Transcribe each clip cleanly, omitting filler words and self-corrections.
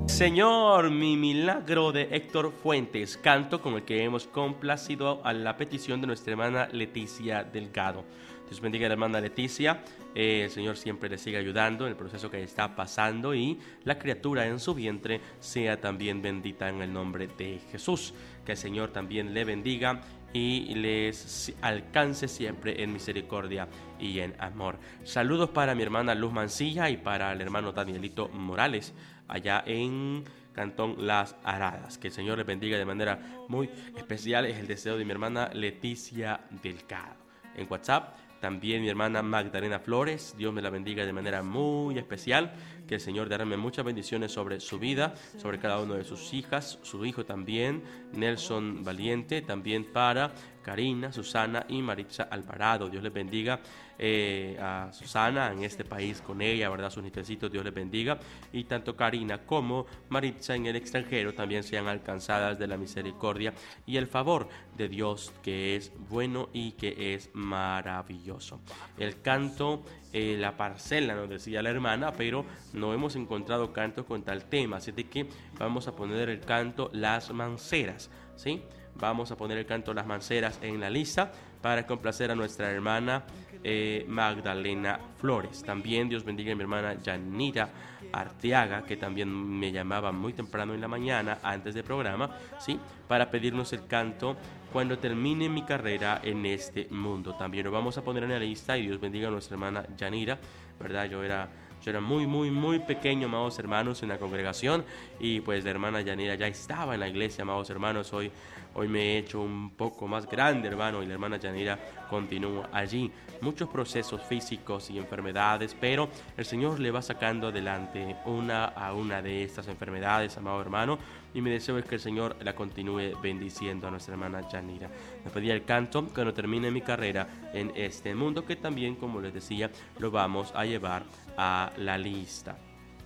Señor, mi milagro de Héctor Fuentes, canto con el que hemos complacido a la petición de nuestra hermana Leticia Delgado. Dios bendiga a la hermana Leticia, el Señor siempre le siga ayudando en el proceso que está pasando y la criatura en su vientre sea también bendita en el nombre de Jesús. Que el Señor también le bendiga y les alcance siempre en misericordia y en amor. Saludos para mi hermana Luz Mancilla y para el hermano Danielito Morales, allá en Cantón Las Aradas. Que el Señor les bendiga de manera muy especial. Es el deseo de mi hermana Leticia Delgado. En WhatsApp también mi hermana Magdalena Flores. Dios me la bendiga de manera muy especial. Que el Señor derrame muchas bendiciones sobre su vida, sobre cada uno de sus hijas, su hijo también, Nelson Valiente, también para Karina, Susana y Maritza Alvarado. Dios les bendiga a Susana en este país con ella, ¿verdad? Sus nietecitos, Dios les bendiga. Y tanto Karina como Maritza en el extranjero también sean alcanzadas de la misericordia y el favor de Dios, que es bueno y que es maravilloso. El canto, la parcela, nos decía la hermana, pero no hemos encontrado canto con tal tema, así de que vamos a poner el canto Las Manceras, ¿sí? Vamos a poner el canto Las Manceras en la lista para complacer a nuestra hermana Magdalena Flores. También Dios bendiga a mi hermana Yanira Arteaga, que también me llamaba muy temprano en la mañana antes del programa, ¿sí? Para pedirnos el canto Cuando termine mi carrera en este mundo. También lo vamos a poner en la lista y Dios bendiga a nuestra hermana Yanira, ¿verdad? Yo era muy pequeño, amados hermanos, en la congregación, y pues la hermana Yanira ya estaba en la iglesia, amados hermanos. Hoy me he hecho un poco más grande, hermano, y la hermana Yanira continúa allí. Muchos procesos físicos y enfermedades, pero el Señor le va sacando adelante una a una de estas enfermedades, amado hermano, y mi deseo es que el Señor la continúe bendiciendo a nuestra hermana Yanira. Me pedía el canto Cuando termine mi carrera en este mundo, que también, como les decía, lo vamos a llevar a la lista.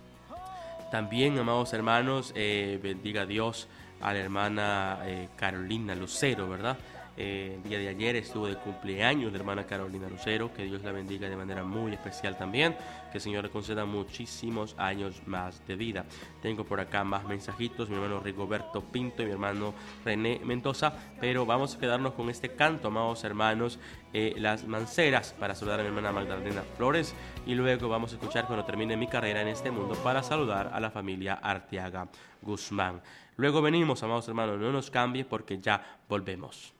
También, amados hermanos, bendiga a Dios a la hermana Carolina Lucero, ¿verdad? El día de ayer estuvo de cumpleaños la hermana Carolina Lucero. Que Dios la bendiga de manera muy especial también. Que el Señor le conceda muchísimos años más de vida. Tengo por acá más mensajitos, mi hermano Rigoberto Pinto y mi hermano René Mendoza, pero vamos a quedarnos con este canto, amados hermanos, Las Manceras, para saludar a mi hermana Magdalena Flores, y luego vamos a escuchar Cuando termine mi carrera en este mundo, para saludar a la familia Arteaga Guzmán. Luego venimos, amados hermanos, no nos cambie porque ya volvemos.